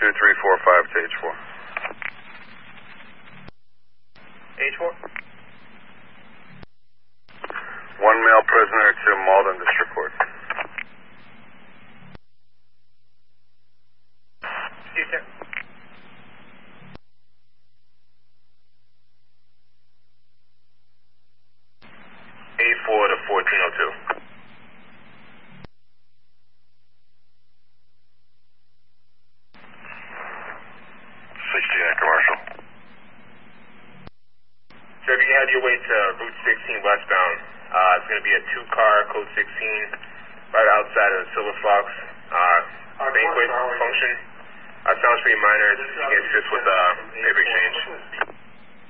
2345 to H4. H4? One male prisoner to Malden District Court. Houston. A4 to 1402. 69 commercial. So if you head your way to Route 16 westbound, it's going to be a 2-car code 16 right outside of the Silver Fox banquet function. Sounds pretty minor. You can assist with paper exchange.